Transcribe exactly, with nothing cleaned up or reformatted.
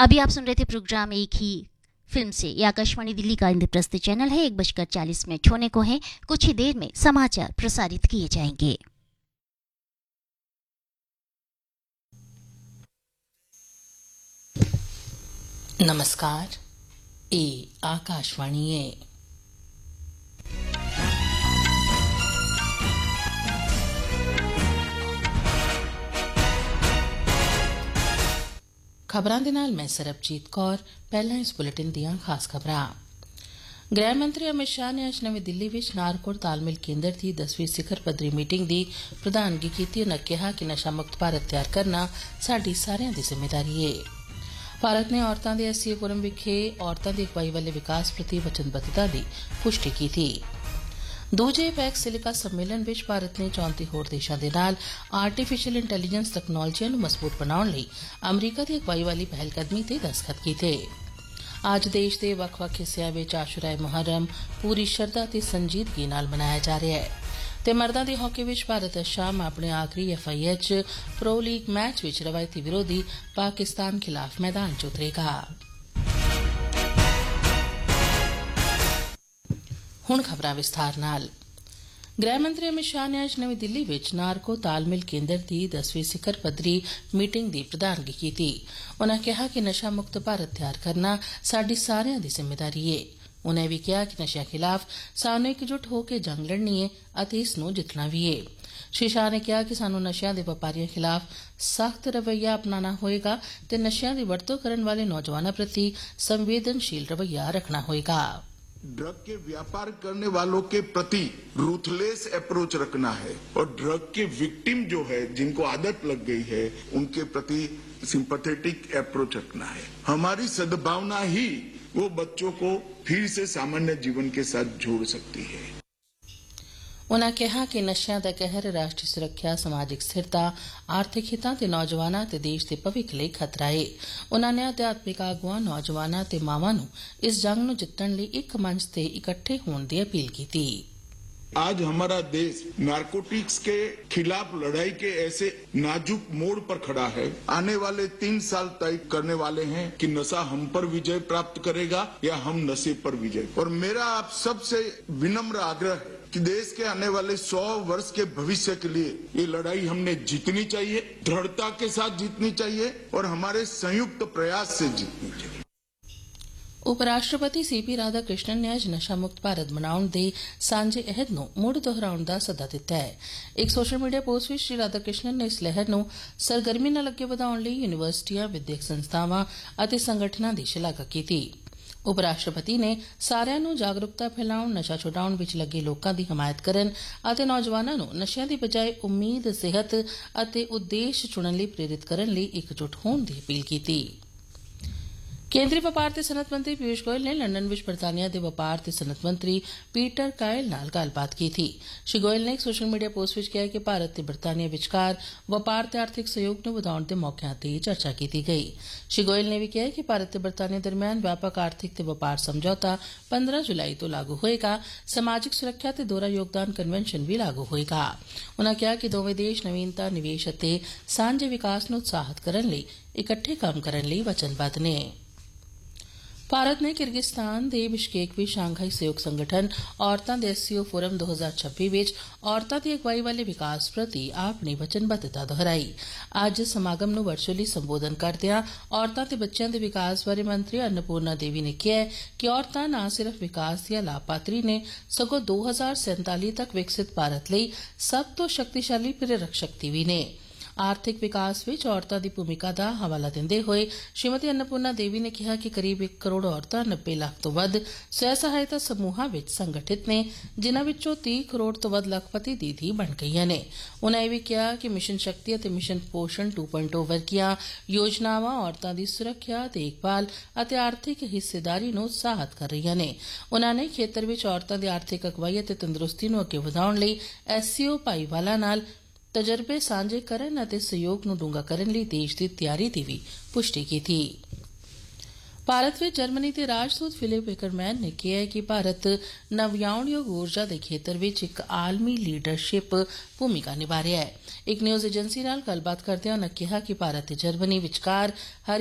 अभी आप सुन रहे थे प्रोग्राम एक ही फिल्म से। यह आकाशवाणी दिल्ली का इंद्रप्रस्थ चैनल है। एक बजकर चालीस मिनट होने को है। कुछ ही देर में समाचार प्रसारित किए जाएंगे। नमस्कार, ए आकाशवाणी है। खबरां दे नाल मैं सरबजीत कौर। पहला इस बुलेटिन दियां खास खबरां। गृह मंत्री अमित शाह ने अज नवी दिल्ली विच नारकोल तालमेल केंद्र दी दसवीं सिखर पद्धरी मीटिंग दी प्रधानगी कीती। उन्हें कहा कि नशा मुक्त भारत तैयार करना साडी सारियां दी जिम्मेदारी है। भारत ने औरतां दे एससीओ फोरम विखे औरतां दी अगवाई वाले विकास प्रति वचनबद्धता दी पुष्टि की थी। दूजे पैक सिलिका सम्मेलन विच भारत ने चौंती होर देशां दे नाल आर्टिफिशियल इंटैलीजेंस तकनालोजियां नूं मजबूत बनाउण लई अमरीका दी अगवाई वाली पहलकदमी ते दस्तखत कीते। अज देश दे बक्ख-बक्ख हिस्सिਆਂ विच आशुरा मुहर्रम पूरी शरधा ते संजीदगी नाल मनाया जा रहा है ते मर्दां दे हॉकी विच भारत अज शाम अपने आखिरी FIH pro league match which रवायती विरोधी पाकिस्तान खिलाफ मैदान च उतरेगा। हुण खबरां विस्तार नाल। गृह मंत्री अमित शाह ने अज नवी दिल्ली विच नारको तालमेल केंद्र दी दसवीं सिखर पद्धरी मीटिंग दी प्रधानगी कीती। उन्हें कहा कि नशा मुक्त भारत तैयार करना साडी सारियां दी जिम्मेदारी है। उन्हें भी कहा कि नशे खिलाफ सानू एकजुट होकर जंग लड़नी है अते इस नूं जितना भी है। श्री शाह ने कहा कि सानू नशियां दे व्यापारियों खिलाफ सख्त रवैया अपनाना होएगा ते नशियां दी वरतों करन वाले नौजवानों प्रति संवेदनशील रवैया रखना होएगा। ड्रग के व्यापार करने वालों के प्रति रूथलेस अप्रोच रखना है और ड्रग के विक्टिम जो है जिनको आदत लग गई है उनके प्रति सिंपैथेटिक अप्रोच रखना है। हमारी सद्भावना ही वो बच्चों को फिर से सामान्य जीवन के साथ जोड़ सकती है। उन्होंने कहा कि नशियां दा कहर राष्ट्रीय सुरक्षा, समाजिक स्थिरता, आर्थिक हितां ते नौजवानां ते देश दे भविख लई खतरा है। उन्होंने अध्यात्मिक आगुआं, नौजवानां ते मावां नूं इस जंग नूं जितण लई इक मंच ते इकट्ठे होण दी अपील कीती। आज हमारा देश नारकोटिक्स के खिलाफ लड़ाई के ऐसे नाजुक मोड़ पर खड़ा है। आने वाले तीन साल तय करने वाले हैं कि नशा हम पर विजय प्राप्त करेगा या हम नशे पर विजय। और मेरा आप सबसे विनम्र आग्रह है कि देश के आने वाले सौ वर्ष के भविष्य के लिए ये लड़ाई हमने जीतनी चाहिए, दृढ़ता के साथ जीतनी चाहिए और हमारे संयुक्त प्रयास से जीतनी चाहिए। उपराष्ट्रपति सी पी राधाकृष्णन ने अज नशा मुक्त भारत बनाउण दे सांझे अहद नूं मुड़ दोहराउण दा सद्दा दित्ता है। एक social media post which Shri Radhakrishnan ने इस लहर नूं सरगर्मी नाल अग्गे वधाउण लई यूनीवर्सिटियां, विद्यक संस्थावां अते संगठनां दी शलाघा कीती। उपराष्ट्रपति ने सारिਆਂ नूं जागरूकता फैलाउण, नशा छुड़ाउण विच लगे लोकां दी हमायत करन अते नौजवानां नूं नशिਆਂ दी बजाय उम्मीद, सेहत अते उद्देश चुणन लई प्रेरित करन लई इकजुट होण दी अपील कीती। केंद्रीय व्यापार ते सनत मंत्री पीयूष गोयल ने लंदन विच बरतानिया दे व्यापार ते सनत मंत्री पीटर कायल नाल गलबात की थी। श्री गोयल ने एक सोशल मीडिया पोस्ट विच कहा कि भारत ते बरतानिया विचकार व्यापार ते आर्थिक सहयोग नूं वधाउण दे मौकिਆਂ ते चर्चा की गई। श्री गोयल ने भी कहा कि भारत ते बरतानिया दरमियान व्यापक आर्थिक ते व्यापार समझौता पंद्रह जुलाई तो लागू होएगा। समाजिक सुरक्षा ते दोहरा योगदान कन्वेंशन भी लागू होएगा। उन्होंने कहा कि दोवें देश नवीनता, निवेश अते सांझे विकास नूं उत्साहित करन लई इकट्ठे काम करन लई वचनबद्ध ने। भारत ने किर्गिस्तान दे बिश्केक विच शांघाई सहयोग संगठन औरतां दे एससीओ फोरम दो हजार छब्बीस विच औरतां दी अगवाई वाले विकास प्रति अपनी वचनबद्धता दोहराई। अज समागम नूं वर्चुअली संबोधन करदिआं औरतां ते बच्चेआं दे विकास बारे मंत्री अन्नपूर्णा देवी ने कहा कि औरतां न सिर्फ विकास दियां लाभपात्री ने सगों दो हजार सैंताली तक विकसित भारत लई सब तो शक्तिशाली प्रेरक शक्ति भी ने। आर्थिक विकास विच औरतां दी भूमिका दा हवाला दिंदे होए श्रीमती अन्नपूर्णा देवी ने कहा कि करीब एक करोड़ औरतां नब्बे लाख तो वध स्वय सहायता समूहां विच संगठित ने, जिन्हां विचों तीह करोड़ तो वध लखपति दीदी बन गईआं ने। उन्होंने भी कहा कि मिशन शक्ति अते मिशन पोषण टू पॉइंट ओ वर्गियां योजनावां औरतां दी सुरक्षा, देखभाल अते आर्थिक हिस्सेदारी नूं उत्साहित कर रहीआं ने। उन्होंने खेतर विच औरतां दी आर्थिक अगवाई अते तंदुरुस्ती नूं अग्गे वधाउण लई एससीओ भाईवाला नाल तजर्बे सांझे करन अते सहयोग नूं डूंगा करन लई देश दी तैयारी दी भी पुष्टि कीती। भारत विच जर्मनी के राजदूत फिलिप विकरमैन ने कहा है कि भारत नवयाउणयोग ऊर्जा के खेतर विच एक आलमी लीडरशिप भूमिका निभा रहा है। एक न्यूज़ एजेंसी नाल गलबात करदे उन्होंने कहा कि भारत ते जर्मनी विचकार